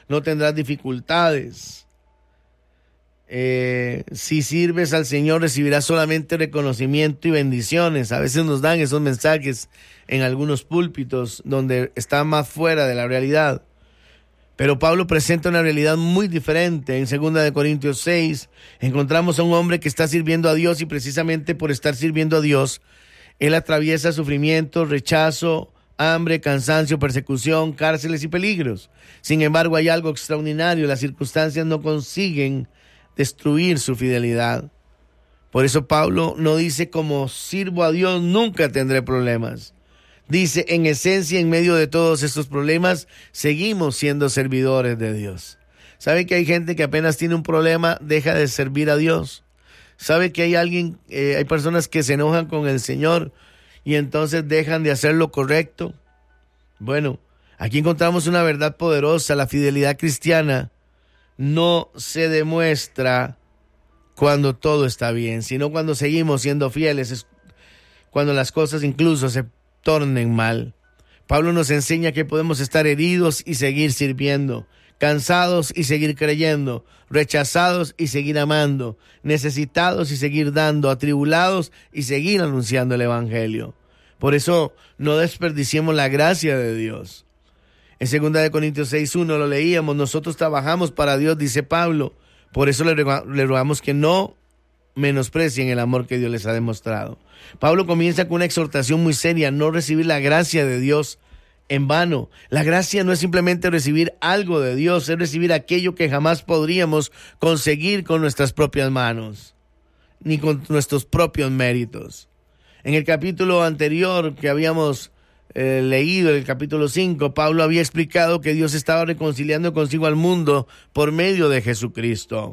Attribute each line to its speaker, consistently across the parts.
Speaker 1: no tendrás dificultades. Si sirves al Señor, recibirás solamente reconocimiento y bendiciones. A veces nos dan esos mensajes en algunos púlpitos donde está más fuera de la realidad. Pero Pablo presenta una realidad muy diferente. En 2 Corintios 6 encontramos a un hombre que está sirviendo a Dios, y precisamente por estar sirviendo a Dios, él atraviesa sufrimiento, rechazo, hambre, cansancio, persecución, cárceles y peligros. Sin embargo, hay algo extraordinario: las circunstancias no consiguen destruir su fidelidad. Por eso Pablo no dice: como sirvo a Dios nunca tendré problemas. Dice: en esencia, en medio de todos estos problemas, seguimos siendo servidores de Dios. ¿Sabe que hay gente que apenas tiene un problema deja de servir a Dios? ¿Sabe que hay personas que se enojan con el Señor y entonces dejan de hacer lo correcto? Bueno, aquí encontramos una verdad poderosa: la fidelidad cristiana no se demuestra cuando todo está bien, sino cuando seguimos siendo fieles, es cuando las cosas incluso se tornen mal. Pablo nos enseña que podemos estar heridos y seguir sirviendo, cansados y seguir creyendo, rechazados y seguir amando, necesitados y seguir dando, atribulados y seguir anunciando el Evangelio. Por eso no desperdiciemos la gracia de Dios. En 2 Corintios 6:1 lo leíamos: nosotros trabajamos para Dios, dice Pablo. Por eso le rogamos que no menosprecien el amor que Dios les ha demostrado. Pablo comienza con una exhortación muy seria: no recibir la gracia de Dios en vano. La gracia no es simplemente recibir algo de Dios, es recibir aquello que jamás podríamos conseguir con nuestras propias manos, ni con nuestros propios méritos. En el capítulo anterior que habíamos leído, el capítulo 5, Pablo había explicado que Dios estaba reconciliando consigo al mundo por medio de Jesucristo.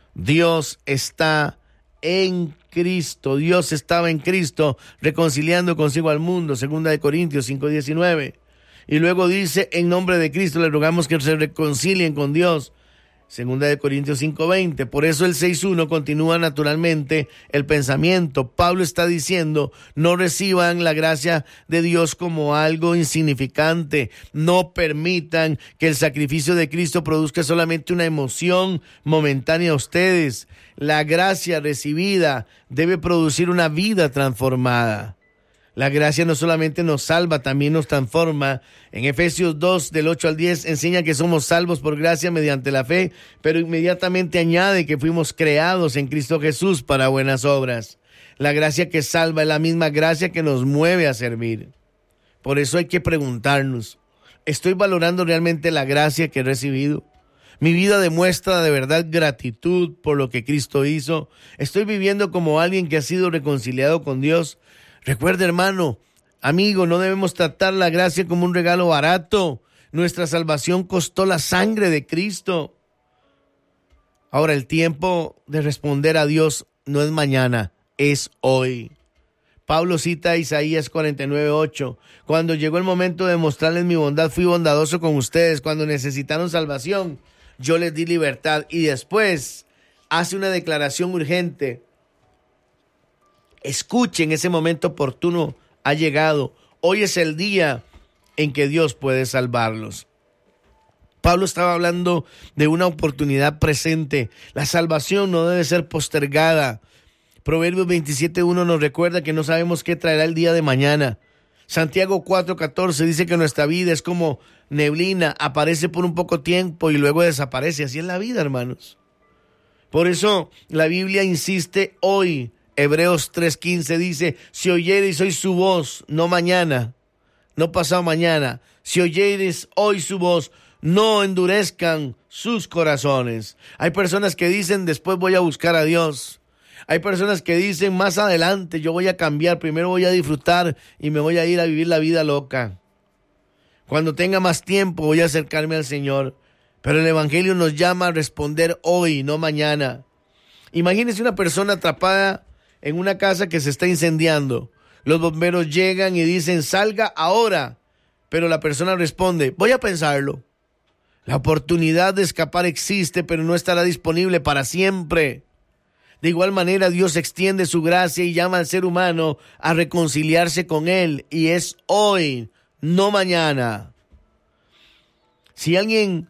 Speaker 1: Dios está en Cristo, Dios estaba en Cristo reconciliando consigo al mundo, 2 Corintios 5:19. Y luego dice: en nombre de Cristo le rogamos que se reconcilien con Dios, 2 Corintios 5:20. Por eso el 6:1 continúa naturalmente el pensamiento. Pablo está diciendo: no reciban la gracia de Dios como algo insignificante. No permitan que el sacrificio de Cristo produzca solamente una emoción momentánea a ustedes. La gracia recibida debe producir una vida transformada. La gracia no solamente nos salva, también nos transforma. En Efesios 2, del 8 al 10, enseña que somos salvos por gracia mediante la fe, pero inmediatamente añade que fuimos creados en Cristo Jesús para buenas obras. La gracia que salva es la misma gracia que nos mueve a servir. Por eso hay que preguntarnos: ¿estoy valorando realmente la gracia que he recibido? ¿Mi vida demuestra de verdad gratitud por lo que Cristo hizo? ¿Estoy viviendo como alguien que ha sido reconciliado con Dios? Recuerde, hermano, amigo, no debemos tratar la gracia como un regalo barato. Nuestra salvación costó la sangre de Cristo. Ahora, el tiempo de responder a Dios no es mañana, es hoy. Pablo cita a Isaías 49:8. Cuando llegó el momento de mostrarles mi bondad, fui bondadoso con ustedes. Cuando necesitaron salvación, yo les di libertad. Y después hace una declaración urgente: escuchen, ese momento oportuno ha llegado. Hoy es el día en que Dios puede salvarlos. Pablo estaba hablando de una oportunidad presente. La salvación no debe ser postergada. Proverbios 27:1 nos recuerda que no sabemos qué traerá el día de mañana. Santiago 4:14 dice que nuestra vida es como neblina, aparece por un poco tiempo y luego desaparece. Así es la vida, hermanos. Por eso la Biblia insiste hoy. Hebreos 3:15 dice: si oyereis hoy su voz, no mañana, no pasado mañana, si oyereis hoy su voz, no endurezcan sus corazones. Hay personas que dicen: después voy a buscar a Dios. Hay personas que dicen: más adelante yo voy a cambiar, primero voy a disfrutar y me voy a ir a vivir la vida loca. Cuando tenga más tiempo voy a acercarme al Señor. Pero el Evangelio nos llama a responder hoy, no mañana. Imagínese una persona atrapada en una casa que se está incendiando. Los bomberos llegan y dicen: salga ahora. Pero la persona responde: voy a pensarlo. La oportunidad de escapar existe, pero no estará disponible para siempre. De igual manera, Dios extiende su gracia y llama al ser humano a reconciliarse con Él. Y es hoy, no mañana. Si alguien